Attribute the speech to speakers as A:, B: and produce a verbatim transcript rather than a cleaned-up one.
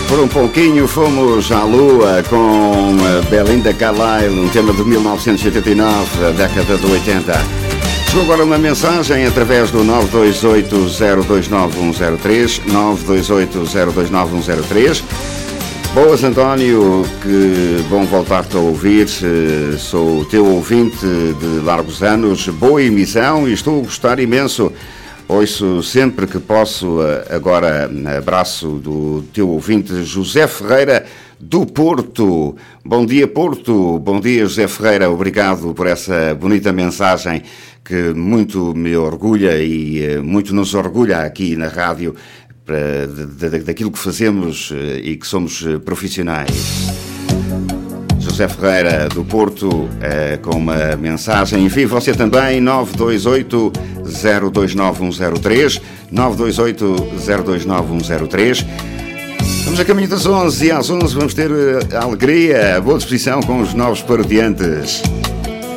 A: Por um pouquinho fomos à lua com Belinda Carlisle, um tema de mil novecentos e oitenta e nove, a década de oitenta. Chegou agora uma mensagem através do nove dois oito, zero dois nove um zero três, nove dois oito, zero dois nove um zero três. Boas, António, que bom voltar-te a ouvir. Sou o teu ouvinte de largos anos. Boa emissão e estou a gostar imenso. Ouço sempre que posso. Agora, abraço do teu ouvinte José Ferreira do Porto. Bom dia, Porto. Bom dia, José Ferreira. Obrigado por essa bonita mensagem que muito me orgulha e muito nos orgulha aqui na rádio, para, de, de, daquilo que fazemos e que somos profissionais. José Ferreira do Porto, eh, com uma mensagem. Enfim, você também, nove dois oito, zero dois nove um zero três, nove dois oito, zero dois nove um zero três. Vamos a caminho das onze e às onze vamos ter a alegria, a boa disposição com os novos parodiantes.